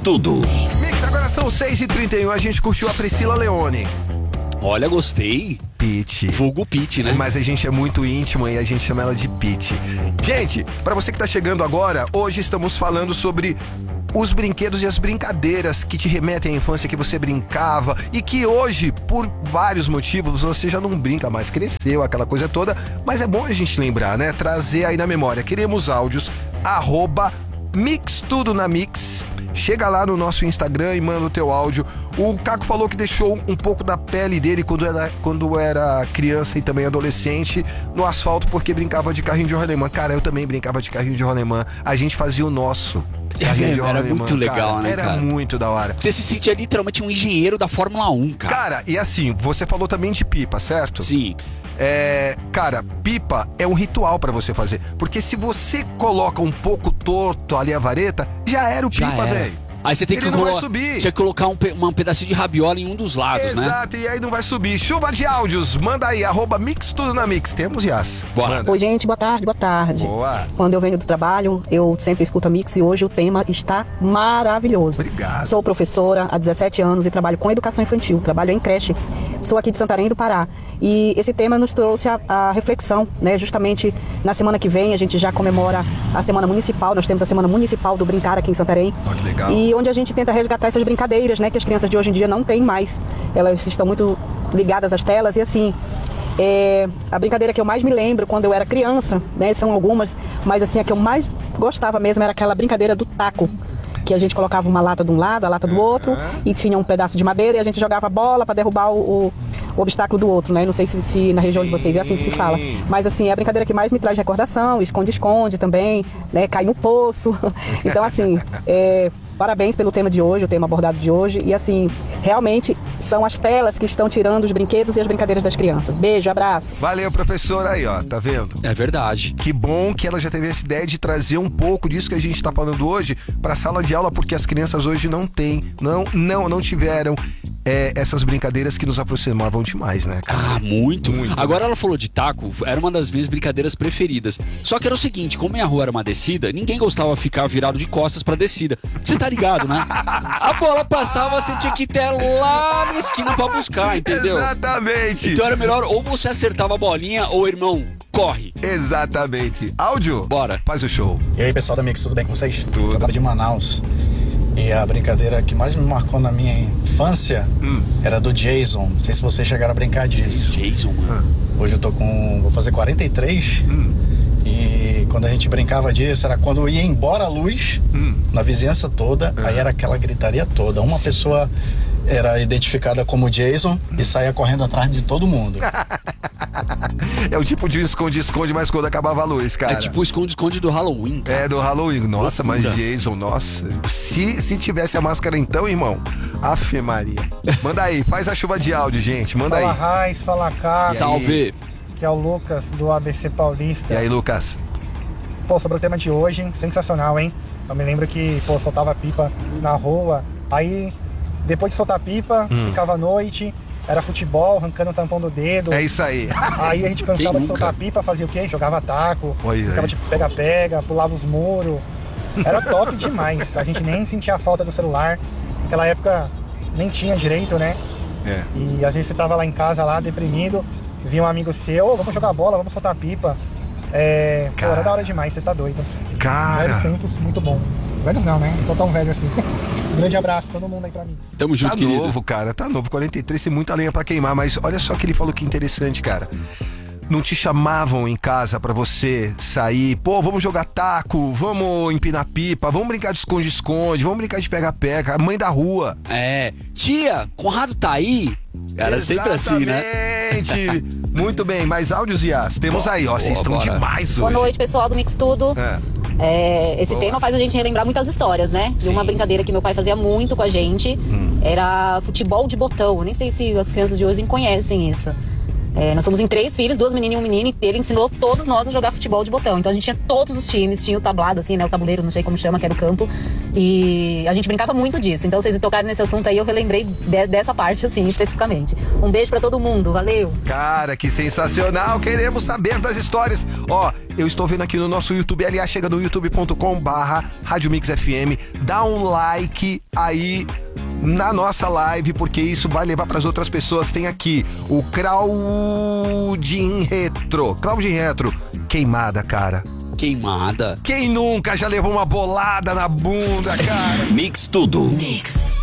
Tudo. Mix, agora são 6h31, a gente curtiu a Priscila Leone. Olha, gostei. Pete. Vulgo Pete, né? Mas a gente é muito íntimo e a gente chama ela de Pete. Gente, pra você que tá chegando agora, hoje estamos falando sobre os brinquedos e as brincadeiras que te remetem à infância, que você brincava e que hoje, por vários motivos, você já não brinca mais, cresceu, aquela coisa toda, mas é bom a gente lembrar, né? Trazer aí na memória. Queremos áudios, @MixTudoNaMix. Chega lá no nosso Instagram e manda o teu áudio. O Caco falou que deixou um pouco da pele dele quando era criança e também adolescente no asfalto porque brincava de carrinho de rolemã. Cara, eu também brincava de carrinho de rolemã. A gente fazia o nosso. Era muito legal, cara, né, era cara? muito da hora. Você se sentia literalmente um engenheiro da Fórmula 1, cara. Cara, e assim, você falou também de pipa, certo? Sim. Cara, pipa é um ritual pra você fazer. Porque se você coloca um pouco torto ali a vareta, já era o pipa, velho. Aí você tem Ele que não vai subir. Tinha que colocar um pedacinho de rabiola em um dos lados, né? Exato, e aí não vai subir. Chuva de áudios, manda aí, @MixTudoNaMix. Temos, Yas? Bora. Manda. Oi, gente, boa tarde. Boa. Quando eu venho do trabalho, eu sempre escuto a Mix e hoje o tema está maravilhoso. Obrigado. Sou professora há 17 anos e trabalho com educação infantil, trabalho em creche. Sou aqui de Santarém do Pará. E esse tema nos trouxe a reflexão, né? Justamente na semana que vem a gente já comemora a Semana Municipal, nós temos a Semana Municipal do Brincar aqui em Santarém. Ó, que legal. E onde a gente tenta resgatar essas brincadeiras, né? Que as crianças de hoje em dia não têm mais. Elas estão muito ligadas às telas e assim... a brincadeira que eu mais me lembro quando eu era criança, né, são algumas, mas assim, a que eu mais gostava mesmo era aquela brincadeira do taco, que a gente colocava uma lata de um lado, a lata do outro, e tinha um pedaço de madeira e a gente jogava bola para derrubar o obstáculo do outro, né? Não sei se na região de vocês é assim que se fala, mas assim, é a brincadeira que mais me traz recordação, esconde-esconde também, né? Cai no poço. Então assim, parabéns pelo tema de hoje, o tema abordado de hoje. E assim, realmente são as telas que estão tirando os brinquedos e as brincadeiras das crianças. Beijo, abraço. Valeu, professora, aí, ó, tá vendo? É verdade. Que bom que ela já teve essa ideia de trazer um pouco disso que a gente tá falando hoje pra sala de aula, porque as crianças hoje não tiveram essas brincadeiras que nos aproximavam demais, né, cara? Ah, muito. Muito. Agora ela falou de taco, era uma das minhas brincadeiras preferidas. Só que era o seguinte, como minha rua era uma descida, ninguém gostava de ficar virado de costas pra descida. Você tá ligado, né? A bola passava, você tinha que ir até lá na esquina pra buscar, entendeu? Exatamente. Então era melhor ou você acertava a bolinha ou, irmão, corre. Exatamente. Áudio? Bora. Faz o show. E aí, pessoal da Mix, tudo bem com vocês? Tudo. Eu de Manaus. E a brincadeira que mais me marcou na minha infância era do Jason. Não sei se vocês chegaram a brincar disso. Jason, mano. Hoje eu tô vou fazer 43. E quando a gente brincava disso, era quando ia embora a luz na vizinhança toda, aí era aquela gritaria toda. Uma pessoa era identificada como Jason e saía correndo atrás de todo mundo. É o tipo de esconde-esconde, mas quando acabava a luz, cara. É tipo o esconde-esconde do Halloween, cara. É, do Halloween. Nossa, Loucura. mas Jason, nossa. Se tivesse a máscara então, irmão. Afe Maria. Manda aí, faz a chuva de áudio, gente. Manda Fala aí. Raiz, fala Cara, Salve. que é o Lucas do ABC Paulista. E aí, Lucas? Pô, sobre o tema de hoje, hein? Sensacional, hein? Eu me lembro que, soltava pipa na rua, aí depois de soltar pipa, ficava à noite, era futebol, arrancando o tampão do dedo. É isso aí. Aí a gente cansava Quem de nunca? soltar pipa, fazia o quê? Jogava taco, Pois é. ficava tipo pega-pega, pulava os muros. Era top demais, a gente nem sentia a falta do celular. Naquela época nem tinha direito, né? É. E às vezes você tava lá em casa, lá deprimido, via um amigo seu, vamos jogar bola, vamos soltar pipa. Pô, era da hora demais, você tá doido. Velhos Cara, tempos, muito bom. Velhos não, né? Não tô tão velho assim. Um grande abraço, todo mundo aí pra mim. Tamo junto, tá querido. novo, cara. Tá novo. 43 tem muita lenha pra queimar. Mas olha só que ele falou que interessante, cara. Não te chamavam em casa pra você sair, pô, vamos jogar taco, vamos empinar pipa, vamos brincar de esconde-esconde, vamos brincar de pega-pega, a mãe da rua. É. Tia, Conrado tá aí? Era sempre assim, né? Exatamente. Muito bem, mais áudios, Yas. Temos aí, ó, vocês estão bora. demais hoje. Boa noite, pessoal do Mix Tudo. Esse Boa. tema faz a gente relembrar muitas histórias, né? De uma brincadeira que meu pai fazia muito com a gente. Era futebol de botão. Eu nem sei se as crianças de hoje conhecem isso. Nós somos em 3 filhos, 2 meninas e um menino, e ele ensinou todos nós a jogar futebol de botão. Então a gente tinha todos os times, tinha o tablado, assim, né? O tabuleiro, não sei como chama, que era o campo. E a gente brincava muito disso. Então vocês tocarem nesse assunto aí, eu relembrei dessa parte, assim, especificamente. Um beijo pra todo mundo, valeu! Cara, que sensacional, queremos saber das histórias. Ó, Eu estou vendo aqui no nosso YouTube. Aliás, chega no youtube.com/Rádio Mix FM. Dá um like aí na nossa live, porque isso vai levar para as outras pessoas. Tem aqui o Claudin Retro. Queimada, cara. Queimada. Quem nunca já levou uma bolada na bunda, cara? Mix tudo. Mix.